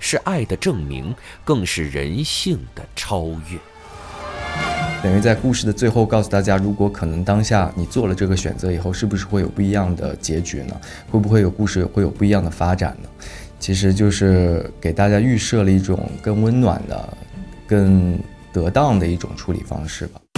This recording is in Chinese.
是爱的证明，更是人性的超越。 等于在故事的最后告诉大家，如果可能当下你做了这个选择以后，是不是会有不一样的结局呢？会不会有故事会有不一样的发展呢？其实就是给大家预设了一种更温暖的、更得当的一种处理方式吧。